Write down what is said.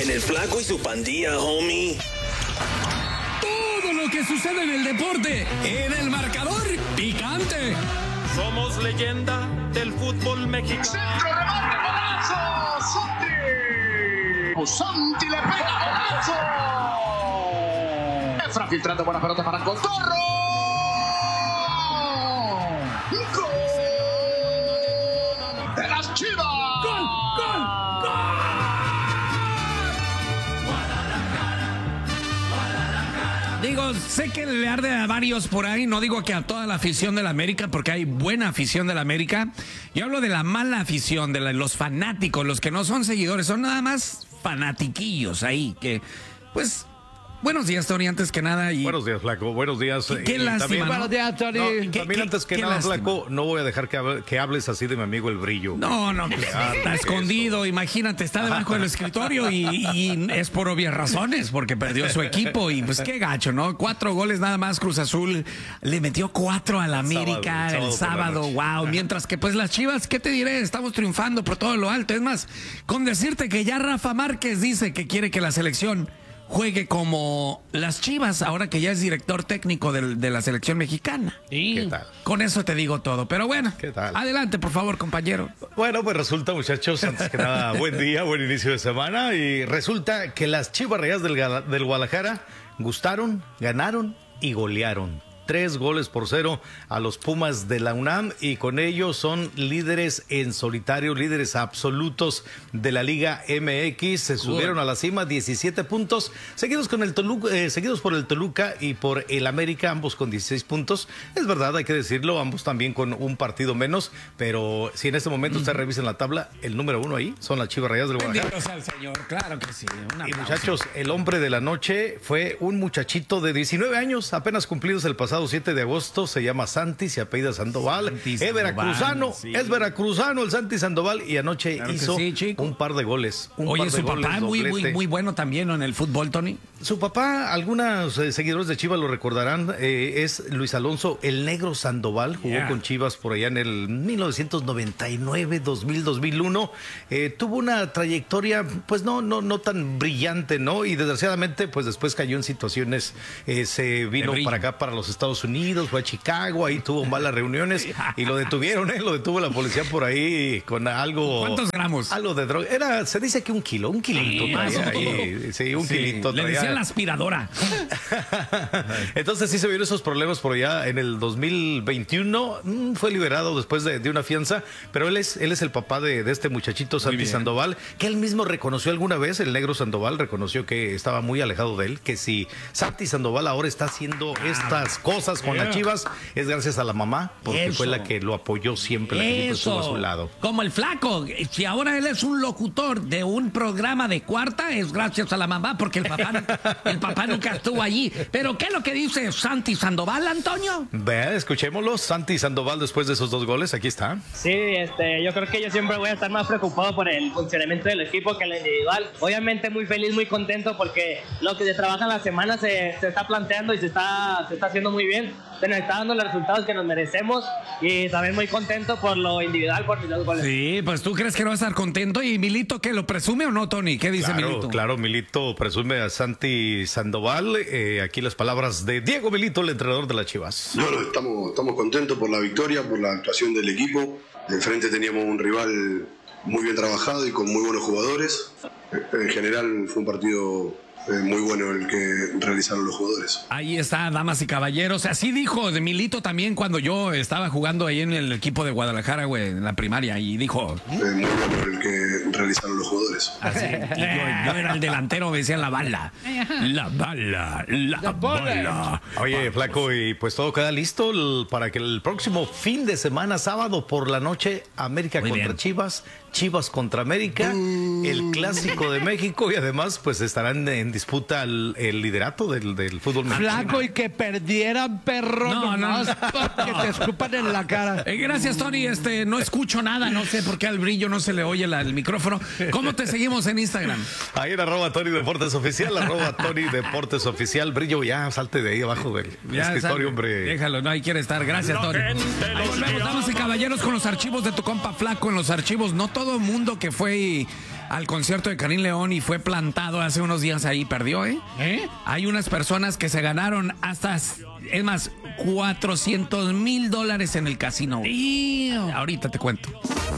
En el Flaco y su pandilla, homie. Todo lo que sucede en el deporte, en el marcador picante. Somos leyenda del fútbol mexicano. Centro, remate, golazo. Santi le pega, golazo. Efra filtrando buena pelota para Cotorro. ¡Gol! ¡De las Chivas! ¡Gol! Digo, sé que le arde a varios por ahí, no digo que a toda la afición de la América, porque hay buena afición de la América. Yo hablo de la mala afición, de los fanáticos, los que no son seguidores, son nada más fanatiquillos ahí, que, pues... Buenos días, Tony, antes que nada. Buenos días, Flaco. Buenos días. Qué lástima, también, ¿no? Buenos días, Tony. No, también antes que nada, Flaco, no voy a dejar que hables así de mi amigo El Brillo. No, pues, está escondido, imagínate, está debajo del escritorio y es por obvias razones, porque perdió su equipo y pues qué gacho, ¿no? 4 goles nada más, Cruz Azul le metió 4 a la América el sábado, wow. Mientras que pues las Chivas, ¿qué te diré? Estamos triunfando por todo lo alto. Es más, con decirte que ya Rafa Márquez dice que quiere que la selección juegue como las Chivas, ahora que ya es director técnico de la selección mexicana. ¿Qué tal? Con eso te digo todo, pero bueno, ¿Qué tal? Adelante, por favor, compañero. Bueno, pues resulta, muchachos, antes que nada, buen día, buen inicio de semana. Y resulta que las Chivas Rayadas del Guadalajara gustaron, ganaron y golearon. 3-0 a los Pumas de la UNAM y con ello son líderes en solitario, líderes absolutos de la Liga MX. Se subieron a la cima, 17 puntos, seguidos por el Toluca y por el América, ambos con 16 puntos. Es verdad, hay que decirlo, ambos también con un partido menos, pero si en este momento usted revisa en la tabla, el número 1 ahí son las Chivas Rayadas del Guadalajara. Bendito sea el Señor, claro que sí. Y muchachos, el hombre de la noche fue un muchachito de 19 años, apenas cumplidos el pasado 7 de agosto, se llama Santi, se apellida Sandoval, es veracruzano, sí. Es veracruzano el Santi Sandoval y anoche claro hizo un par de goles. Oye, su papá muy bueno también en el fútbol, Tony. Su papá, algunos seguidores de Chivas lo recordarán, es Luis Alonso el Negro Sandoval, jugó con Chivas por allá en el 1999, 2000, 2001, tuvo una trayectoria pues no tan brillante, ¿no? Y desgraciadamente pues después cayó en situaciones, se vino para acá, para los Estados Unidos, fue a Chicago, ahí tuvo malas reuniones y lo detuvieron, lo detuvo la policía por ahí con algo. ¿Cuántos gramos? Algo de droga. Se dice que un kilito traía ahí. Sí, un kilito traía. Le decían la aspiradora. Entonces sí se vieron esos problemas por allá en el 2021. Fue liberado después de una fianza, pero él es el papá de este muchachito Santi Sandoval, que él mismo reconoció alguna vez, el Negro Sandoval reconoció que estaba muy alejado de él, que si Santi Sandoval ahora está haciendo estas cosas con las Chivas, es gracias a la mamá, porque fue la que lo apoyó siempre, la que estuvo a su lado. Como el Flaco, si ahora él es un locutor de un programa de cuarta, es gracias a la mamá, porque el papá nunca estuvo allí. Pero ¿qué es lo que dice Santi Sandoval, Antonio? Vea, escuchémoslo, Santi Sandoval después de esos 2 goles, aquí está. Sí, yo creo que yo siempre voy a estar más preocupado por el funcionamiento del equipo que el individual. Obviamente muy feliz, muy contento porque lo que se trabaja en la semana se está planteando y se está haciendo muy bien. Se nos está dando los resultados que nos merecemos y también muy contento por lo individual, por mis 2 goles. Sí, pues tú crees que no va a estar contento. ¿Y Milito qué, lo presume o no, Tony? ¿Qué dice Milito? Claro, Milito presume a Santi Sandoval. Aquí las palabras de Diego Milito, el entrenador de las Chivas. No, estamos contentos por la victoria, por la actuación del equipo. Enfrente teníamos un rival muy bien trabajado y con muy buenos jugadores. En general fue un partido muy bueno el que realizaron los jugadores. Ahí está, damas y caballeros. Así dijo de Milito también cuando yo estaba jugando ahí en el equipo de Guadalajara, güey, en la primaria, y dijo... muy bueno el que realizaron los jugadores. Así, yo era el delantero, me decía la bala. La bala. Oye, Flaco, y pues todo queda listo para que el próximo fin de semana, sábado por la noche, América muy contra bien. Chivas contra América, el Clásico de México, y además pues estarán en disputa el liderato del fútbol mexicano. Flaco, y que perdieran, perro, no. Que te escupan en la cara. Gracias, Tony. No escucho nada, no sé por qué al Brillo no se le oye el micrófono. ¿Cómo te seguimos en Instagram? Ahí en @Tony Deportes Oficial, @Tony Deportes Oficial. Brillo, ya salte de ahí abajo del escritorio, hombre. Déjalo, no, ahí quiere estar. Gracias, Tony. Ahí volvemos, damas y caballeros, con los archivos de tu compa Flaco. En los archivos, no todo el mundo que fue al concierto de Karim León y fue plantado hace unos días ahí, perdió, ¿eh? Hay unas personas que se ganaron hasta, es más, $400,000 en el casino. Ahorita te cuento.